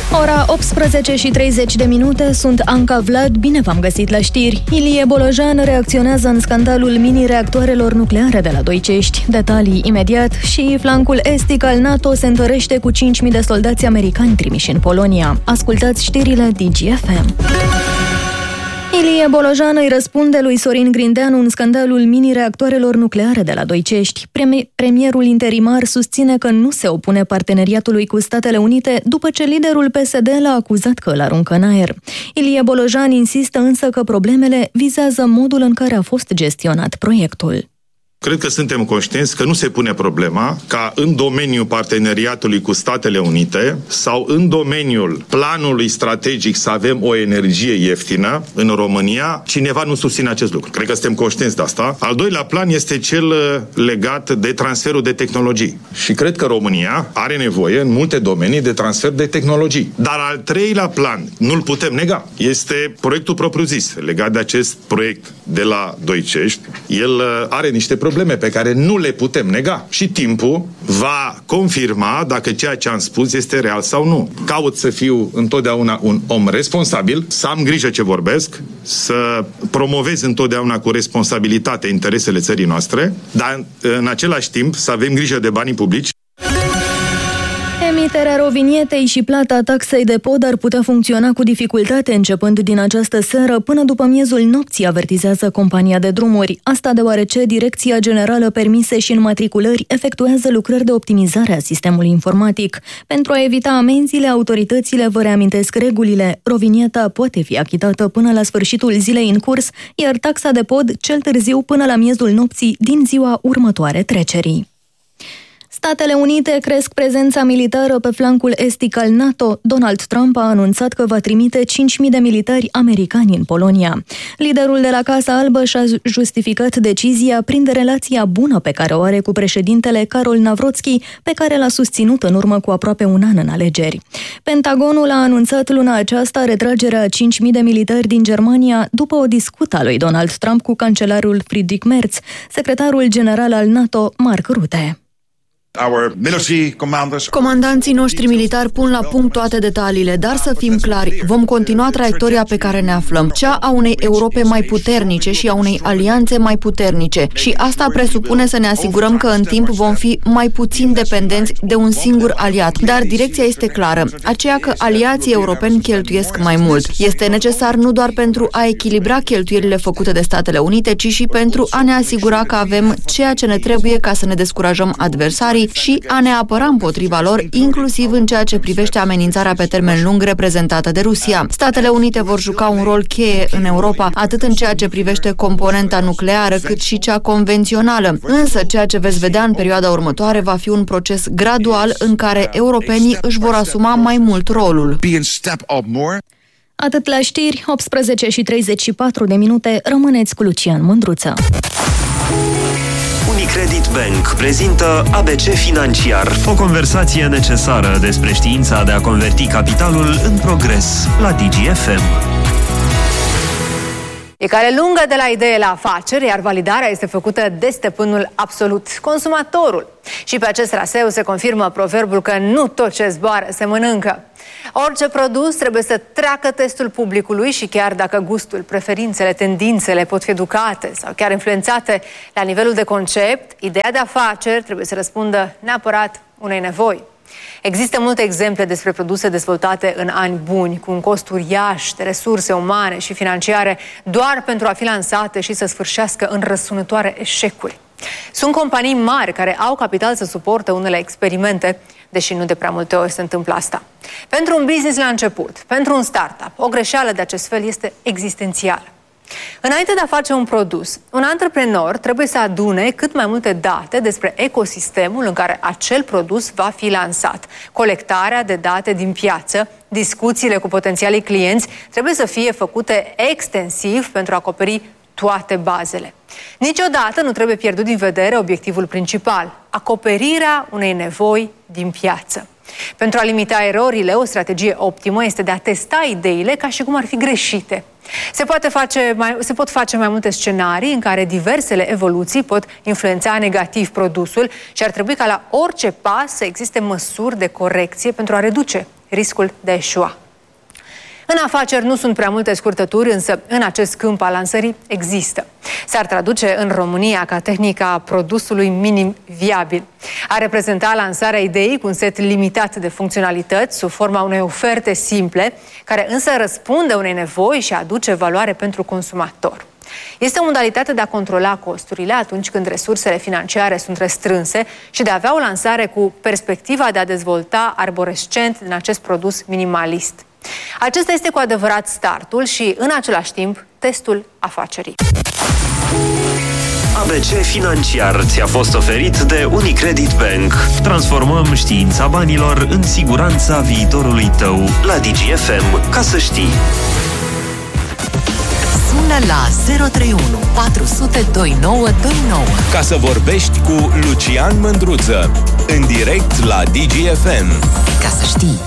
Ora 18:30, sunt Anca Vlad, bine v-am găsit la știri. Ilie Bolojan reacționează în scandalul mini-reactoarelor nucleare de la Doicești. Detalii imediat. Și flancul estic al NATO se întărește cu 5.000 de soldați americani trimiși în Polonia. Ascultați știrile DGFM. Ilie Bolojan îi răspunde lui Sorin Grindeanu în scandalul mini-reactoarelor nucleare de la Doicești. Premierul interimar susține că nu se opune parteneriatului cu Statele Unite după ce liderul PSD l-a acuzat că îl aruncă în aer. Ilie Bolojan insistă însă că problemele vizează modul în care a fost gestionat proiectul. Cred că suntem conștienți că nu se pune problema ca în domeniul parteneriatului cu Statele Unite sau în domeniul planului strategic să avem o energie ieftină în România, cineva nu susține acest lucru. Cred că suntem conștienți de asta. Al doilea plan este cel legat de transferul de tehnologii. Și cred că România are nevoie în multe domenii de transfer de tehnologii. Dar al treilea plan, nu-l putem nega, este proiectul propriu-zis. Legat de acest proiect de la Doicești, el are niște probleme pe care nu le putem nega. Și timpul va confirma dacă ceea ce am spus este real sau nu. Caut să fiu întotdeauna un om responsabil, să am grijă ce vorbesc, să promovez întotdeauna cu responsabilitate interesele țării noastre, dar în același timp să avem grijă de banii publici. Emiterea rovinietei și plata taxei de pod ar putea funcționa cu dificultate începând din această seară până după miezul nopții, avertizează compania de drumuri. Asta deoarece Direcția Generală Permise și Înmatriculări efectuează lucrări de optimizare a sistemului informatic. Pentru a evita amenziile, autoritățile vă reamintesc regulile. Rovinieta poate fi achitată până la sfârșitul zilei în curs, iar taxa de pod cel târziu până la miezul nopții din ziua următoare trecerii. Statele Unite cresc prezența militară pe flancul estic al NATO. Donald Trump a anunțat că va trimite 5.000 de militari americani în Polonia. Liderul de la Casa Albă și-a justificat decizia prin relația bună pe care o are cu președintele Karol Nawrocki, pe care l-a susținut în urmă cu aproape un an în alegeri. Pentagonul a anunțat luna aceasta retragerea a 5.000 de militari din Germania după o discută a lui Donald Trump cu cancelarul Friedrich Merz, secretarul general al NATO Mark Rutte. Comandanții noștri militari pun la punct toate detaliile, dar să fim clari, vom continua traiectoria pe care ne aflăm, cea a unei Europe mai puternice și a unei alianțe mai puternice. Și asta presupune să ne asigurăm că în timp vom fi mai puțin dependenți de un singur aliat. Dar direcția este clară, aceea că aliații europeni cheltuiesc mai mult. Este necesar nu doar pentru a echilibra cheltuielile făcute de Statele Unite, ci și pentru a ne asigura că avem ceea ce ne trebuie ca să ne descurajăm adversarii și a ne apăra împotriva lor, inclusiv în ceea ce privește amenințarea pe termen lung reprezentată de Rusia. Statele Unite vor juca un rol cheie în Europa, atât în ceea ce privește componenta nucleară, cât și cea convențională. Însă, ceea ce veți vedea în perioada următoare va fi un proces gradual în care europenii își vor asuma mai mult rolul. Atât la știri, 18:34, rămâneți cu Lucian Mândruță. Unicredit Bank prezintă ABC Financiar. O conversație necesară despre știința de a converti capitalul în progres la DGFM. E cale lungă de la idee la afaceri, iar validarea este făcută de stăpânul absolut, consumatorul. Și pe acest traseu se confirmă proverbul că nu tot ce zboară se mănâncă. Orice produs trebuie să treacă testul publicului și chiar dacă gustul, preferințele, tendințele pot fi educate sau chiar influențate la nivelul de concept, ideea de afaceri trebuie să răspundă neapărat unei nevoi. Există multe exemple despre produse dezvoltate în ani buni, cu un cost uriaș de resurse umane și financiare, doar pentru a fi lansate și să sfârșească în răsunătoare eșecuri. Sunt companii mari care au capital să suporte unele experimente, deși nu de prea multe ori se întâmplă asta. Pentru un business la început, pentru un startup, o greșeală de acest fel este existențială. Înainte de a face un produs, un antreprenor trebuie să adune cât mai multe date despre ecosistemul în care acel produs va fi lansat. Colectarea de date din piață, discuțiile cu potențialii clienți trebuie să fie făcute extensiv pentru a acoperi toate bazele. Niciodată nu trebuie pierdut din vedere obiectivul principal, acoperirea unei nevoi din piață. Pentru a limita erorile, o strategie optimă este de a testa ideile ca și cum ar fi greșite. Se pot face mai multe scenarii în care diversele evoluții pot influența negativ produsul și ar trebui ca la orice pas să existe măsuri de corecție pentru a reduce riscul de a eșua. În afaceri nu sunt prea multe scurtături, însă în acest câmp al lansării există. S-ar traduce în România ca tehnica produsului minim viabil. A reprezenta lansarea ideii cu un set limitat de funcționalități sub forma unei oferte simple, care însă răspunde unei nevoi și aduce valoare pentru consumator. Este o modalitate de a controla costurile atunci când resursele financiare sunt restrânse și de a avea o lansare cu perspectiva de a dezvolta arborescent din acest produs minimalist. Acesta este cu adevărat startul și, în același timp, testul afacerii. ABC Financiar ți-a fost oferit de Unicredit Bank. Transformăm știința banilor în siguranța viitorului tău. La DGFM, ca să știi. Sună la 031 400 2929 ca să vorbești cu Lucian Mândruță în direct la DGFM. Ca să știi.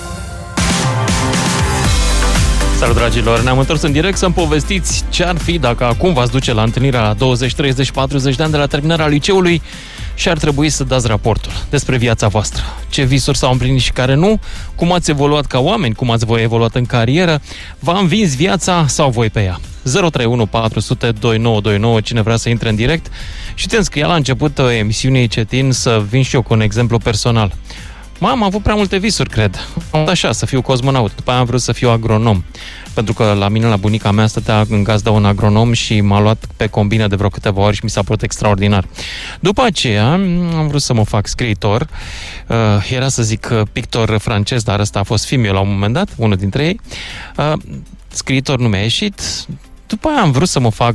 Salut, dragilor! Ne-am întors în direct să-mi povestiți ce ar fi dacă acum v-ați duce la întâlnirea la 20, 30, 40 de ani de la terminarea liceului și ar trebui să dați raportul despre viața voastră. Ce visuri s-au împlinit și care nu, cum ați evoluat ca oameni, cum ați voi evoluat în carieră, v-a învins viața sau voi pe ea. 031 400 2929, cine vrea să intre în direct. Și te scria la început emisiunii Cetin să vin și eu cu un exemplu personal. Am avut prea multe visuri, cred. Am vrut așa, să fiu cosmonaut. După aia am vrut să fiu agronom. Pentru că la mine, la bunica mea, stătea în gazdă un agronom și m-a luat pe combine de vreo câteva ori și mi s-a părut extraordinar. După aceea am vrut să mă fac scriitor. Era, să zic, pictor francez, dar ăsta a fost fiul la un moment dat, unul dintre ei. Scriitor nu mi-a ieșit. După aia am vrut să mă fac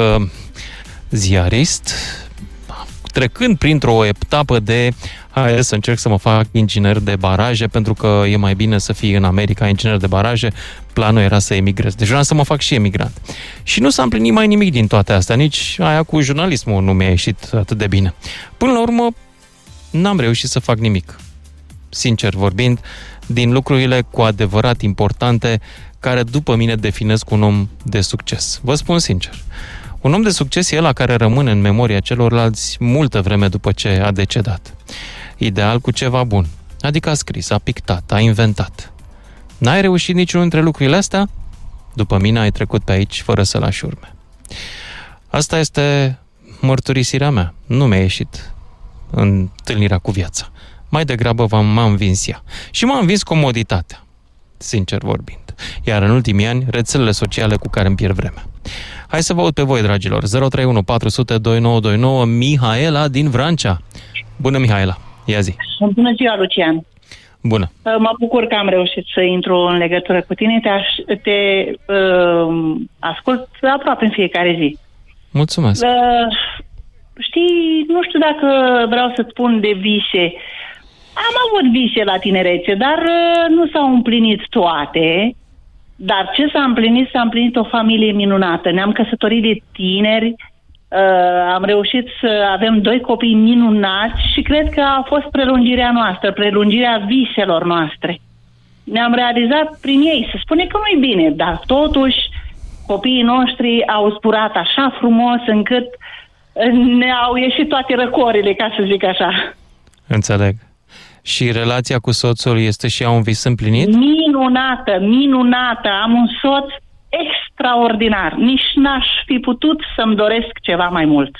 ziarist, trecând printr-o etapă de să încerc să mă fac inginer de baraje, pentru că e mai bine să fii în America inginer de baraje. Planul era să emigrez. Deci vreau să mă fac și emigrant. Și nu s-a împlinit mai nimic din toate astea. Nici aia cu jurnalismul nu mi-a ieșit atât de bine. Până la urmă, n-am reușit să fac nimic. Sincer vorbind, din lucrurile cu adevărat importante, care după mine definesc un om de succes. Vă spun sincer. Un om de succes e ăla care rămâne în memoria celorlalți multă vreme după ce a decedat. Ideal cu ceva bun. Adică a scris, a pictat, a inventat. N-ai reușit niciunul dintre lucrurile astea? După mine ai trecut pe aici fără să lași urme. Asta este mărturisirea mea. Nu mi-a ieșit în întâlnirea cu viața. Mai degrabă m-a învins ea. Și m-a învins comoditatea, sincer vorbind. Iar în ultimii ani, rețelele sociale cu care îmi pierd vremea. Hai să vă aud pe voi, dragilor. 031 400 2929, Mihaela din Vrancea. Bună, Mihaela. Ia zi. Bună ziua, Lucian. Bună. Mă bucur că am reușit să intru în legătură cu tine. Te ascult aproape în fiecare zi. Mulțumesc. Știi, nu știu dacă vreau să spun de vise. Am avut vise la tinerețe, dar nu s-au împlinit toate. Dar ce s-a împlinit o familie minunată. Ne-am căsătorit de tineri, am reușit să avem 2 copii minunați și cred că a fost prelungirea noastră, prelungirea viselor noastre. Ne-am realizat prin ei. Se spune că nu-i bine, dar totuși copiii noștri au zburat așa frumos încât ne-au ieșit toate răcorile, ca să zic așa. Înțeleg. Și relația cu soțul este și ea un vis împlinit? Minunată. Am un soț extraordinar. Nici n-aș fi putut să-mi doresc ceva mai mult.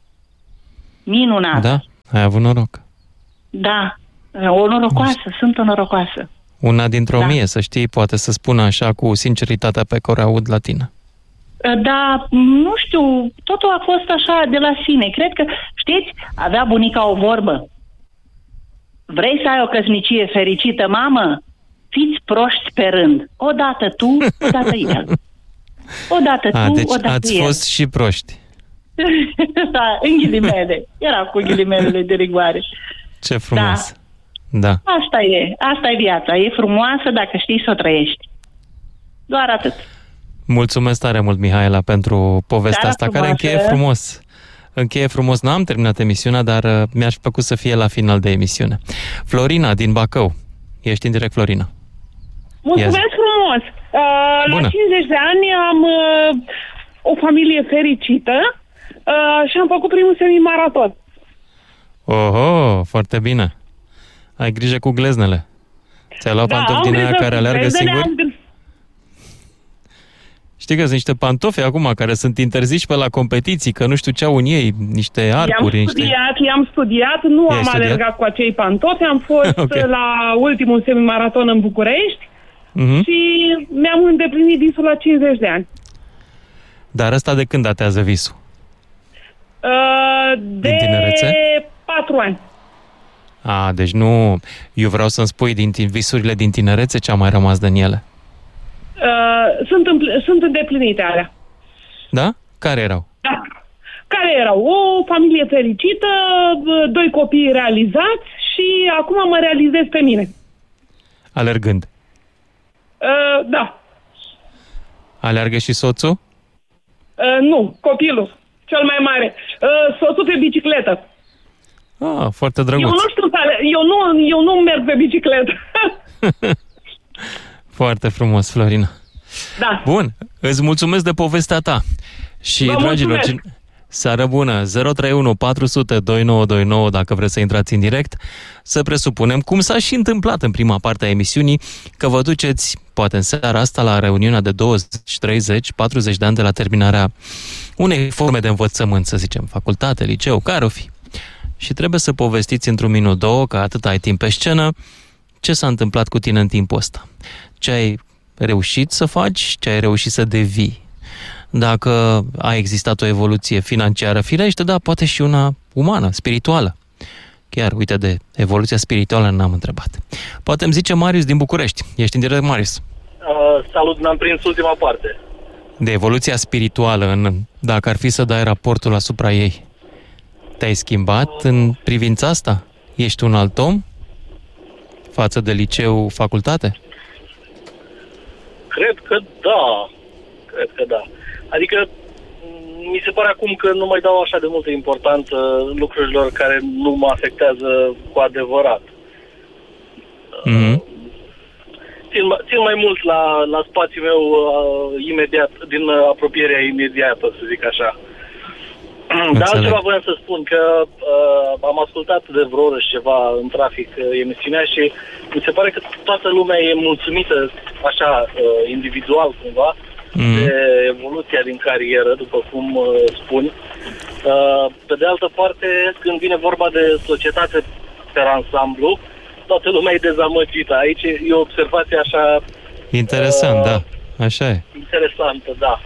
Minunat. Da? Ai avut noroc. Da. O norocoasă. Sunt o norocoasă. Una dintr-o mie, să știi, poate să spună așa cu sinceritatea pe care o aud la tine. Da, nu știu, totul a fost așa de la sine. Cred că, știți, avea bunica o vorbă. Vrei să ai o căsnicie fericită, mamă? Fiți proști pe rând. Odată tu, odată el. Odată tu, deci odată ați el. fost și proști. Da, în ghilimele. Era cu ghilimelele de rigoare. Ce frumos. Da. Asta e viața. E frumoasă dacă știi să o trăiești. Doar atât. Mulțumesc tare mult, Mihaela, pentru povestea asta, care încheie frumos. N-am terminat emisiunea, dar mi-aș plăcut să fie la final de emisiune. Florina din Bacău. Ești în direct, Florina. Mulțumesc frumos! La 50 de ani am o familie fericită și am făcut primul semimaraton. Oho, foarte bine. Ai grijă cu gleznele. Ți-ai luat pantofi din aia care alergă singuri? Știi că sunt niște pantofi acum care sunt interziși pe la competiții, că nu știu ce au în ei, niște arcuri. I-am studiat, nu am alergat cu acei pantofi, am fost la ultimul semimaraton în București și mi-am îndeplinit visul la 50 de ani. Dar ăsta de când datează visul? De 4 ani. Deci nu... Eu vreau să-mi spui din visurile din tinerețe ce a mai rămas din ele. Sunt îndeplinite alea. Da? Care erau? Da. Care erau? O familie fericită, 2 copii realizați și acum mă realizez pe mine. Alergând? Da. Aleargă și soțul? Nu, copilul, cel mai mare. Soțul pe bicicletă. Foarte drăguț. Eu nu știu, eu nu merg pe bicicletă. Foarte frumos, Florina. Da. Bun, îți mulțumesc de povestea ta. Și, dragilor, seară bună, 031 400 2929 dacă vreți să intrați în direct, să presupunem, cum s-a și întâmplat în prima parte a emisiunii, că vă duceți, poate în seara asta, la reuniunea de 20, 30, 40 de ani de la terminarea unei forme de învățământ, să zicem, facultate, liceu, care o fi. Și trebuie să povestiți într-un minut, 2, că atât ai timp pe scenă, ce s-a întâmplat cu tine în timpul ăsta. Ce ai reușit să faci, ce ai reușit să devii. Dacă a existat o evoluție financiară, firește, da, poate și una umană, spirituală. Chiar, uite, de evoluția spirituală n-am întrebat. Poate îmi zice Marius din București. Ești în direct, Marius. Salut, n-am prins ultima parte. De evoluția spirituală, dacă ar fi să dai raportul asupra ei, te-ai schimbat în privința asta? Ești un alt om față de liceu, facultate? Cred că da. Adică mi se pare acum că nu mai dau așa de multă importanță lucrurilor care nu mă afectează cu adevărat. Țin mai mult la spațiul meu imediat, din apropierea imediată, să zic așa. Dar altceva voiam să spun, că am ascultat de vreo oră și ceva în trafic emisiunea și mi se pare că toată lumea e mulțumită, așa, individual cumva, de evoluția din carieră, după cum spun. Pe de altă parte, când vine vorba de societate pe ansamblu, toată lumea e dezamăgită. Aici e o observație așa... Interesant, da. Așa e. Interesantă, da.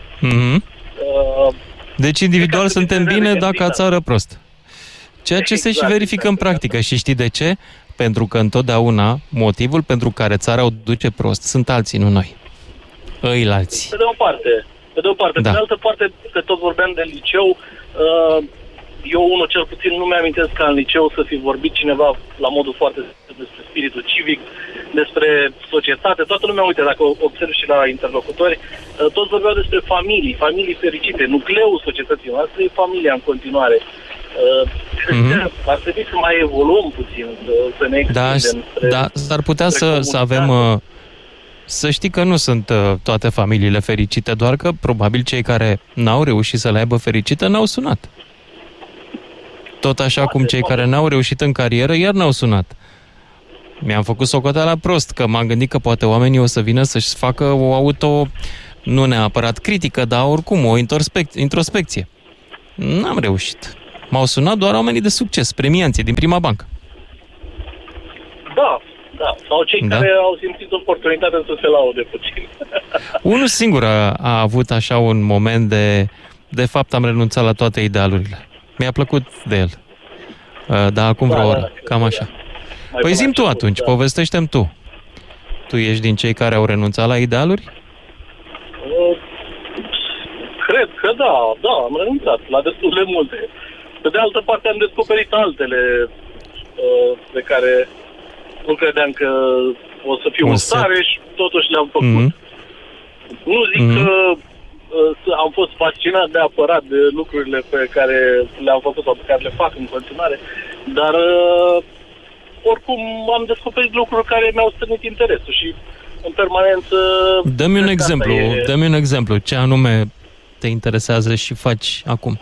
Deci individual suntem bine, dacă țară prost. Ceea ce se și verifică în practică. Și știi de ce? Pentru că întotdeauna motivul pentru care țara o duce prost sunt alții, nu noi. Alții. Pe de o parte. Da. Pe de altă parte, că tot vorbeam de liceu, eu, cel puțin, nu mi-amintesc ca în liceu să fi vorbit cineva la modul foarte despre spiritul civic, despre societate. Toată lumea, uite, dacă observ și la interlocutori, toți vorbeau despre familii fericite. Nucleul societății noastre e familia în continuare. Ar trebui să mai evoluăm puțin, să ne extindem. Da, s-ar putea să avem... Să știi că nu sunt toate familiile fericite, doar că probabil cei care n-au reușit să le aibă fericite n-au sunat. Tot așa cum cei care n-au reușit în carieră iar n-au sunat. Mi-am făcut socoteala prost, că m-am gândit că poate oamenii o să vină să-și facă o nu neapărat critică, dar oricum o introspecție. N-am reușit. M-au sunat doar oamenii de succes, premianții din prima bancă. Da. Sau cei care au simțit oportunitatea să se laude puțin. Unul singur a avut așa un moment de fapt am renunțat la toate idealurile. Mi-a plăcut de el. Dar acum vreo oră. Cam așa. Păi zi-mi tu atunci, povestește-mi tu. Tu ești din cei care au renunțat la idealuri? Cred că da, am renunțat la destul de multe. Pe de altă parte am descoperit altele pe care nu credeam că o să fiu în stare și totuși le-am făcut. Nu zic că am fost fascinat neapărat de lucrurile pe care le-am făcut sau pe care le fac în continuare, dar oricum am descoperit lucruri care mi-au strânit interesul și în permanență... Dă-mi un exemplu. Ce anume te interesează și faci acum?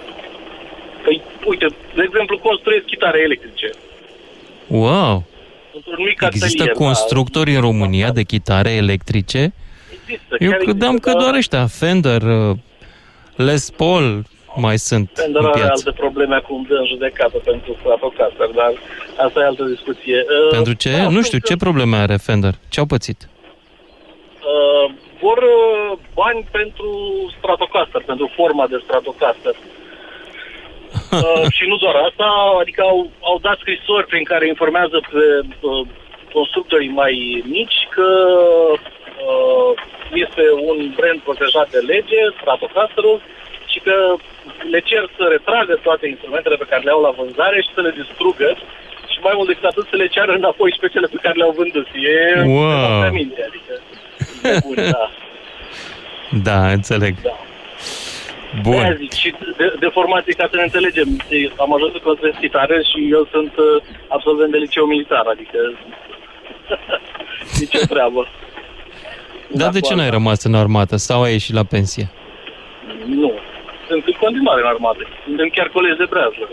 Păi, uite, de exemplu, construiesc chitare electrice. Wow! într-un mic atelier. Există constructori în România de chitare electrice? Există. Eu credeam că doar ăștia, Fender, Les Paul mai sunt Fender în piață. are alte probleme acum de în judecată pentru Stratocaster, dar asta e altă discuție. Pentru ce? Nu știu, ce probleme are Fender? Ce au pățit? Vor bani pentru Stratocaster, pentru forma de Stratocaster. Și nu doar asta, adică au dat scrisori prin care informează pe constructorii mai mici că este un brand protejat de lege, Stratocasterul, și că le cer să retragă toate instrumentele pe care le au la vânzare și să le distrugă și mai mult decât atât să le ceară înapoi și pe cele pe care le-au vândut. E wow. aminte, adică e bun, da. Da, înțeleg. Da. Bun. Zic, și de formație, ca să ne înțelegem, am ajuns să construiesc chitare și eu sunt absolvent de liceu militar, adică nicio treabă. Dar de ce n-ai rămas în armată sau ai ieșit la pensie? Nu. Sunt în continuare în armată. Suntem chiar colegi de breazlă.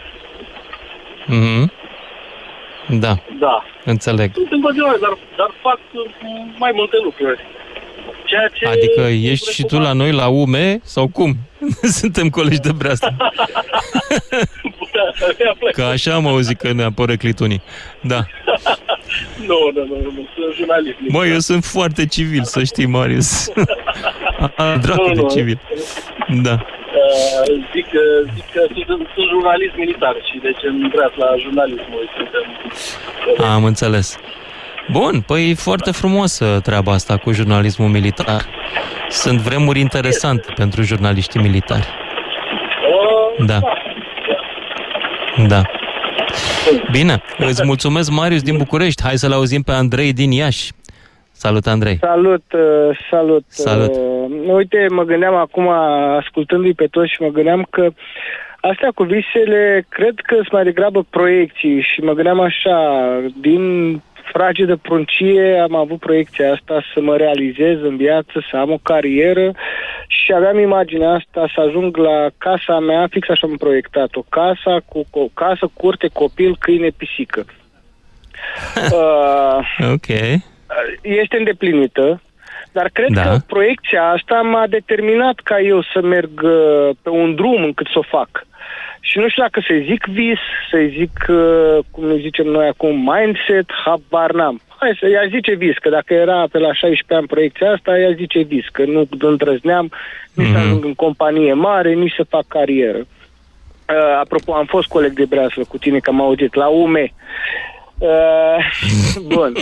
Mhm. Da. Da. Înțeleg. Sunt în continuare, dar fac mai multe lucruri. Ceea ce adică ești și tu la noi la UME sau cum? Suntem colegi de breazlă. Că așa am auzit că ne-a poreclit unii. Da. Nu, sunt jurnalist. Măi, eu sunt foarte civil, să știi, Marius. Dracu de civil. Da. Zic că sunt jurnalist militar și deci îmi vreau la jurnalismul. Am înțeles. Bun, păi foarte frumoasă treaba asta cu jurnalismul militar. Sunt vremuri interesante pentru jurnaliștii militari. Da. Da. Bine, îți mulțumesc, Marius din București. Hai să-l auzim pe Andrei din Iași. Salut, Andrei. Salut. Uite, mă gândeam acum, ascultându-i pe toți, și mă gândeam că astea cu visele, cred că sunt mai degrabă proiecții și mă gândeam așa, din fragedă pruncie am avut proiecția asta să mă realizez în viață, să am o carieră și aveam imaginea asta să ajung la casa mea, fix așa am proiectat, o casă, curte, copil, câine, pisică. Ok. Este îndeplinită, dar cred că proiecția asta m-a determinat ca eu să merg pe un drum încât să o fac. Și nu știu dacă să-i zic vis, să-i zic, cum ne zicem noi acum, mindset, habar n-am. Hai să i-aș zice vis, că dacă era pe la 16 ani proiecția asta, i-aș zice vis, că nu îndrăzneam nici să ajung în companie mare, nici să fac carieră. Apropo, am fost coleg de breaslă cu tine, că am auzit, la UME. Bun.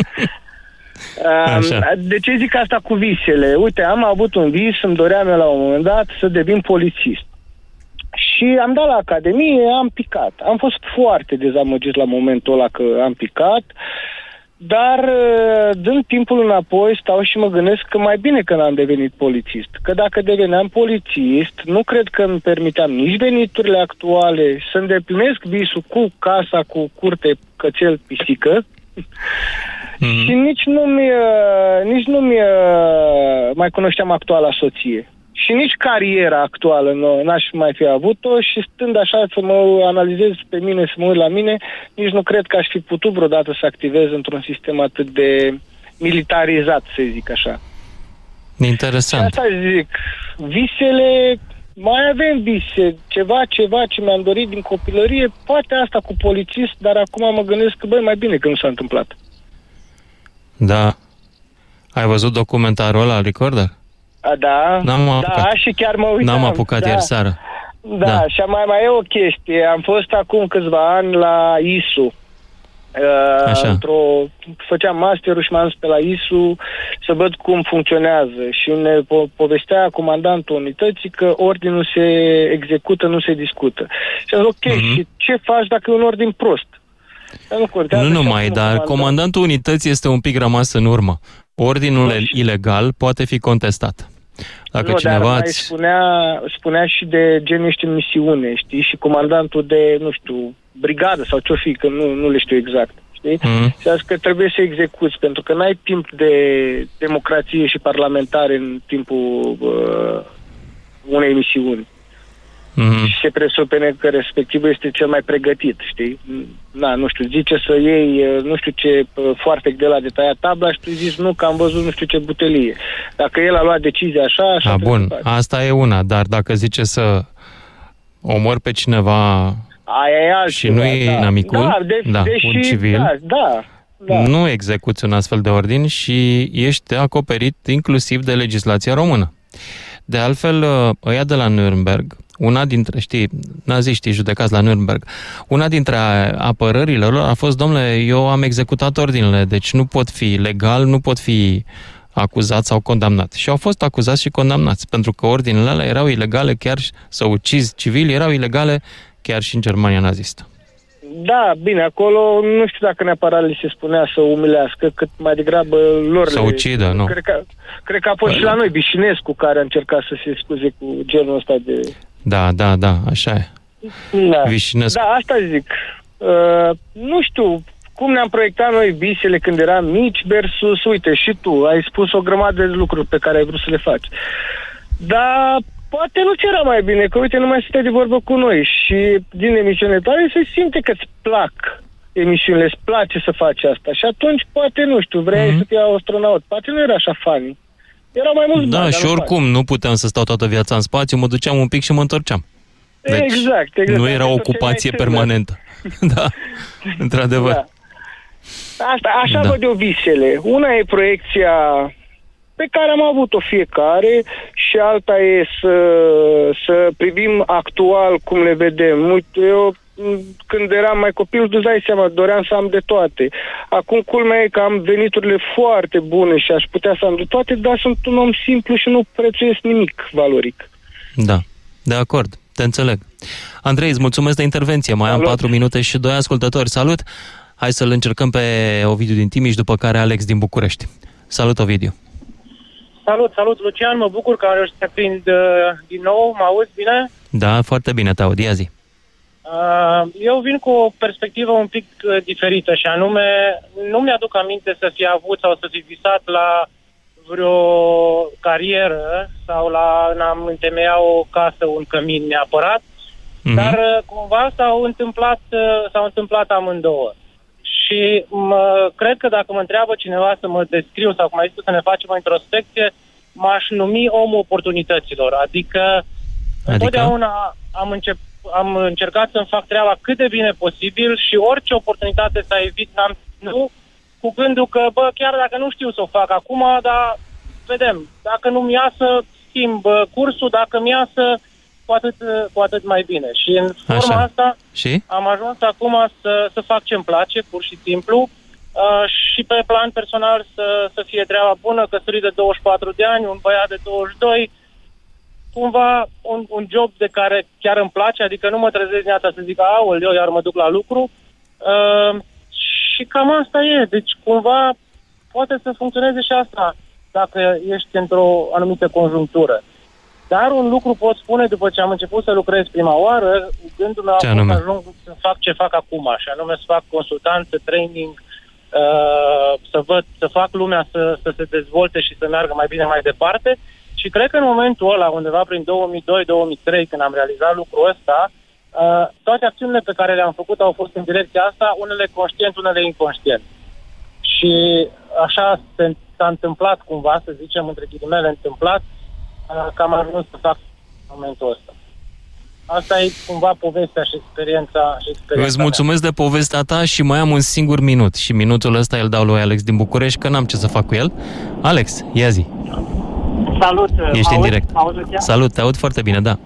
De ce zic asta cu visele? Uite, am avut un vis, îmi doream eu la un moment dat să devin polițist. Și am dat la academie, am picat. Am fost foarte dezamăgit la momentul ăla că am picat, dar dând timpul înapoi, stau și mă gândesc că mai bine că n-am devenit polițist. Că dacă deveneam polițist, nu cred că îmi permiteam nici veniturile actuale să îndeplinesc visul cu casa, cu curte, cățel, pisică. Și nici nu-mi mai cunoșteam actuala soție. Și nici cariera actuală n-aș mai fi avut-o și stând așa să mă analizez pe mine, să mă uit la mine, nici nu cred că aș fi putut vreodată să activez într-un sistem atât de militarizat, să zic așa. Interesant. Și asta zic, visele, mai avem vise, ceva ce mi-am dorit din copilărie, poate asta cu polițist, dar acum mă gândesc că, băi, mai bine că nu s-a întâmplat. Da. Ai văzut documentarul ăla, Recorder? Da, și chiar mă uitam. N-am apucat ieri seară. Da, și mai e o chestie. Am fost acum câțiva ani la ISU. Făceam masterul și m-am dus pe la ISU să văd cum funcționează. Și ne povestea comandantul unității că ordinul se execută, nu se discută. Și am zis, și ce faci dacă e un ordin prost? Nu numai, dar comandantul unității este un pic rămas în urmă. Ordinul ilegal poate fi contestat. Dacă cineva spunea și de gen ești în misiune, știi? Și comandantul de, nu știu, brigadă sau ce-o fi, că nu le știu exact, știi? Și a zis că trebuie să execuți, pentru că n-ai timp de democrație și parlamentare în timpul unei misiuni. Și se presupune că respectivul este cel mai pregătit, știi? Nu știu, zice să iei, nu știu ce foarfec de la de tăiat tabla și tu zici nu, că am văzut nu știu ce butelie. Dacă el a luat decizia așa bun, asta e una, dar dacă zice să omor pe cineva și nu e inamicul, un civil, nu execuți un astfel de ordin și ești acoperit inclusiv de legislația română. De altfel, ăia de la Nürnberg, una dintre, naziștii judecați la Nürnberg, una dintre apărările lor a fost, domnule, eu am executat ordinele, deci nu pot fi legal, nu pot fi acuzat sau condamnat. Și au fost acuzați și condamnați, pentru că ordinele alea erau ilegale, chiar să ucizi civili, erau ilegale chiar și în Germania nazistă. Da, bine, acolo nu știu dacă neapărat li se spunea să umilească, cât mai degrabă lor să ucidă, nu. Cred că a fost și la noi Vișinescu care a încercat să se scuze cu genul ăsta de... Da, așa e. Da. Vișinescu. Da, asta zic. Nu știu cum ne-am proiectat noi visele când eram mici versus, uite, și tu ai spus o grămadă de lucruri pe care ai vrut să le faci. Dar poate nu ți era mai bine, că uite, nu mai stai de vorbă cu noi și din emisiunile tale se simte că îți plac emisiunile, îți place să faci asta și atunci poate, nu știu, vrei să fii astronaut, poate nu era așa funny. Erau mai mulți bani. Da, și oricum nu puteam să stau toată viața în spațiu, mă duceam un pic și mă întorceam. Deci exact. Nu era o ocupație permanentă. Da, într-adevăr. Da. Așa văd eu visele. Una e proiecția pe care am avut-o fiecare și alta e să privim actual cum le vedem. Uite, eu când eram mai copil, tu dai seama, doream să am de toate. Acum culmea e că am veniturile foarte bune și aș putea să am de toate, dar sunt un om simplu și nu prețuiesc nimic valoric. Da, de acord, te înțeleg. Andrei, îți mulțumesc de intervenție. Mai am 4 minute și 2 ascultători. Salut! Hai să-l încercăm pe Ovidiu din Timiș, după care Alex din București. Salut, Ovidiu! Salut, Lucian, mă bucur că am reușit să prind din nou, mă auzi bine? Da, foarte bine, te aud, ia zi. Eu vin cu o perspectivă un pic diferită și anume, nu mi-aduc aminte să fi avut sau să fi visat la vreo carieră sau la am întemeia o casă, un cămin neapărat, dar cumva s-au întâmplat amândouă. Și cred că dacă mă întreabă cineva să mă descriu sau cum ai zis să ne facem o introspecție, m-aș numi omul oportunităților. Adică întotdeauna am încercat să-mi fac treaba cât de bine posibil și orice oportunitate să evit, cu gândul că, chiar dacă nu știu să o fac acum, dar vedem, dacă nu-mi iasă, schimb cursul, dacă mi iasă, cu atât mai bine. Și în forma asta am ajuns acum să fac ce-mi place, pur și simplu, și pe plan personal să fie treaba bună, căsătorit de 24 de ani, un băiat de 22, cumva un job de care chiar îmi place, adică nu mă trezesc dimineața să zic, aoleu, iar mă duc la lucru. Și cam asta e. Deci cumva poate să funcționeze și asta dacă ești într-o anumită conjunctură. Dar un lucru pot spune după ce am început să lucrez prima oară, gândul meu a fost să ajung să fac ce fac acum, și anume să fac consultanță, training, să fac lumea să se dezvolte și să meargă mai bine mai departe. Și cred că în momentul ăla, undeva prin 2002-2003, când am realizat lucrul ăsta, toate acțiunile pe care le-am făcut au fost în direcția asta, unele conștient, unele inconștient. Și așa s-a întâmplat cumva, să zicem, între ghilimele întâmplat, că am ajuns să fac în momentul ăsta. Asta e cumva povestea și experiența. Îți mulțumesc de povestea ta și mai am un singur minut. Și minutul ăsta îl dau lui Alex din București, că n-am ce să fac cu el. Alex, ia zi. Salut! Ești în direct. Salut, te aud foarte bine, da.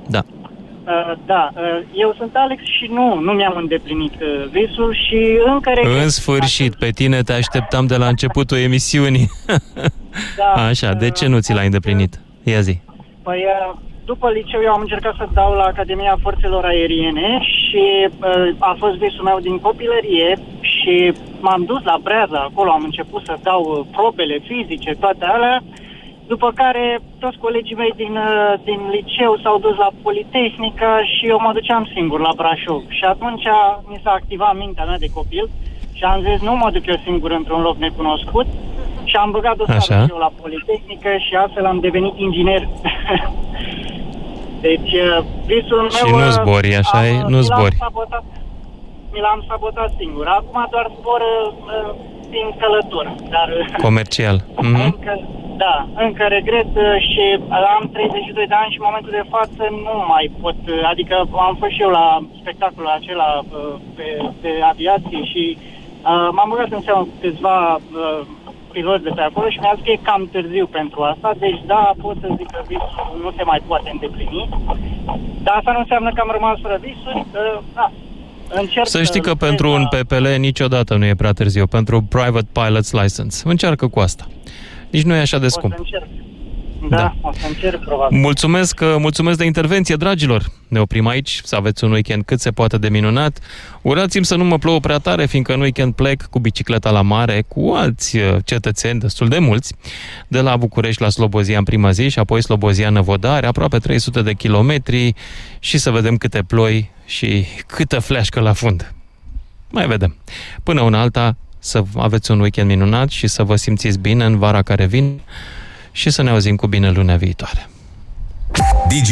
Eu sunt Alex și nu mi-am îndeplinit visul și încă... În sfârșit, pe tine te așteptam de la începutul emisiunii. Așa, de ce nu ți l-ai îndeplinit? Ia zi. Păi, după liceu eu am încercat să dau la Academia Forțelor Aeriene și a fost visul meu din copilărie și m-am dus la Breaza, acolo am început să dau probele fizice, toate alea, după care toți colegii mei din liceu s-au dus la Politehnică și eu mă duceam singur la Brașov. Și atunci mi s-a activat mintea mea de copil și am zis, nu mă duc eu singur într-un loc necunoscut. Și am băgat dosarul eu la Politehnică și astfel am devenit inginer. Deci, visul meu... Și nu zbori, așa e? Nu zbori. Mi l-am sabotat singur. Acum doar zbor din călătură. Dar, comercial. Încă regret și am 32 de ani și în momentul de față nu mai pot. Adică am fost și eu la spectacolul acela pe aviație și m-am băgat în seamă cu câțiva piloți de pe acolo și mi-a zis că e cam târziu pentru asta. Deci da, pot să zic că visul nu se mai poate îndeplini. Dar asta nu înseamnă că am rămas fără visuri. Să știi că pentru un PPL niciodată nu e prea târziu, pentru Private Pilot's License. Încearcă cu asta. Nici nu e așa de scump. O să încerc, probabil. Mulțumesc de intervenție, dragilor. Ne oprim aici, să aveți un weekend cât se poate de minunat. Urați-mi să nu mă plouă prea tare, fiindcă în weekend plec cu bicicleta la mare, cu alți cetățeni, destul de mulți, de la București la Slobozia în prima zi și apoi Slobozia-Năvodare, aproape 300 de kilometri și să vedem câte ploi și câtă fleașcă la fund. Mai vedem. Până una alta, să aveți un weekend minunat și să vă simțiți bine în vara care vine și să ne auzim cu bine lunea viitoare.